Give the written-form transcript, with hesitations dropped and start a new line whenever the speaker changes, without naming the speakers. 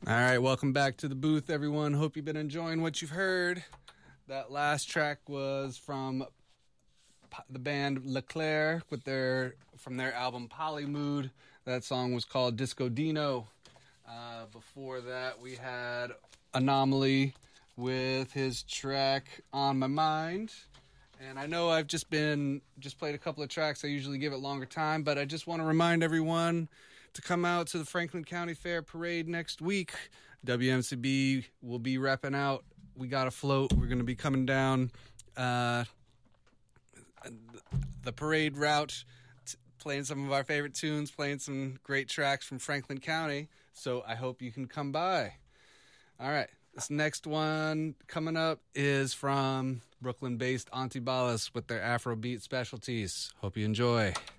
All right, welcome back to the booth, everyone. Hope you've been enjoying what you've heard. That last track was from the band Leclerc from their album Polymood. That song was called Disco Dino. Before that, we had Anomaly with his track On My Mind. And I know I've just played a couple of tracks. I usually give it longer time, but I just want to remind everyone to come out to the Franklin County Fair Parade next week. WMCB will be repping out. We got a float. We're going to be coming down the parade route, playing some of our favorite tunes, playing some great tracks from Franklin County. So I hope you can come by. All right. This next one coming up is from Brooklyn-based Antibalas with their Afrobeat specialties. Hope you enjoy.